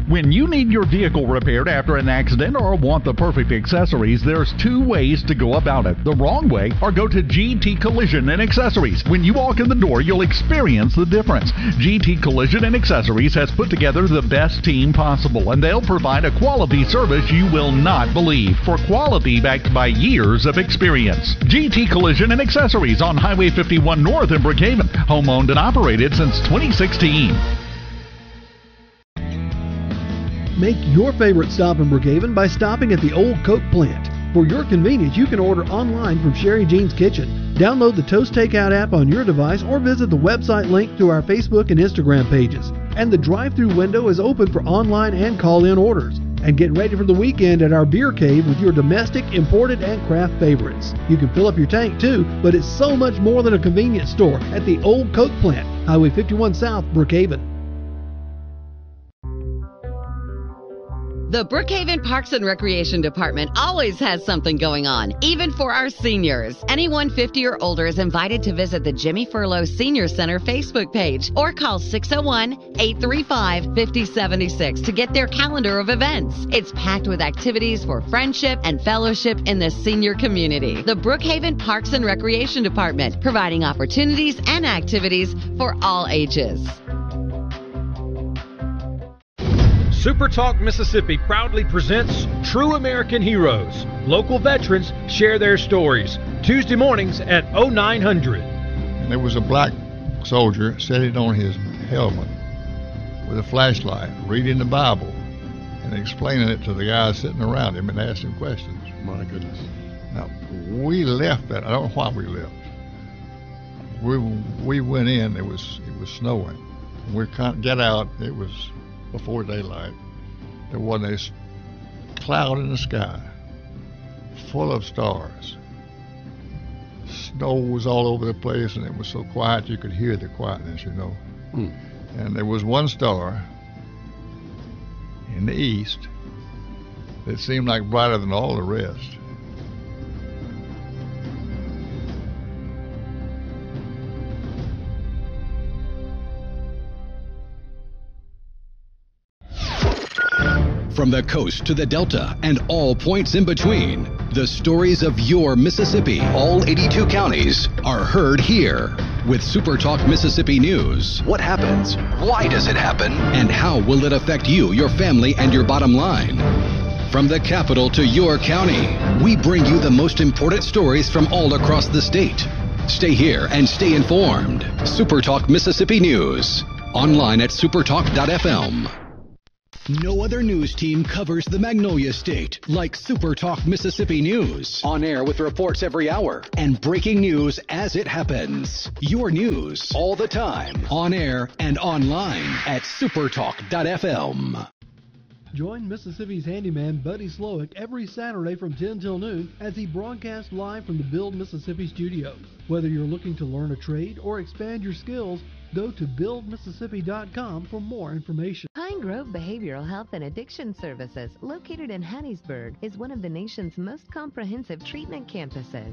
When you need your vehicle repaired after an accident or want the perfect accessories, there's two ways to go about it. The wrong way, or go to GT Collision and Accessories. When you walk in the door, you'll experience the difference. GT Collision and Accessories has put together the best team possible, and they'll provide a quality service you will not believe, for quality backed by years of experience. GT Collision and Accessories on Highway 51 North in Brookhaven. Home owned and operated since 2016. Make your favorite stop in Brookhaven by stopping at the Old Coke Plant. For your convenience, you can order online from Sherry Jean's Kitchen. Download the Toast Takeout app on your device or visit the website link to our Facebook and Instagram pages. And the drive-thru window is open for online and call-in orders. And get ready for the weekend at our beer cave with your domestic, imported, and craft favorites. You can fill up your tank too, but it's so much more than a convenience store at the Old Coke Plant, Highway 51 South, Brookhaven. The Brookhaven Parks and Recreation Department always has something going on, even for our seniors. Anyone 50 or older is invited to visit the Jimmy Furlow Senior Center Facebook page or call 601-835-5076 to get their calendar of events. It's packed with activities for friendship and fellowship in the senior community. The Brookhaven Parks and Recreation Department, providing opportunities and activities for all ages. Super Talk Mississippi proudly presents True American Heroes. Local veterans share their stories. Tuesday mornings at 0900. And there was a black soldier sitting on his helmet with a flashlight, reading the Bible and explaining it to the guys sitting around him and asking questions. My goodness. Now, we left that. I don't know why we left. We went in. It was snowing. We can't get out. It was before daylight. There wasn't a cloud in the sky, full of stars. Snow was all over the place, and it was so quiet you could hear the quietness, you know. And there was one star in the east that seemed like brighter than all the rest. From the coast to the Delta and all points in between, the stories of your Mississippi, all 82 counties, are heard here. With Super Talk Mississippi News. What happens? Why does it happen? And how will it affect you, your family, and your bottom line? From the capital to your county, we bring you the most important stories from all across the state. Stay here and stay informed. Super Talk Mississippi News. Online at supertalk.fm. No other news team covers the Magnolia State like Super Talk Mississippi News. On air with reports every hour and breaking news as it happens. Your news all the time. On air and online at supertalk.fm. Join Mississippi's handyman Buddy Slowick every Saturday from 10 till noon as he broadcasts live from the Build Mississippi studios. Whether you're looking to learn a trade or expand your skills, go to buildmississippi.com for more information. Pine Grove Behavioral Health and Addiction Services, located in Hattiesburg, is one of the nation's most comprehensive treatment campuses.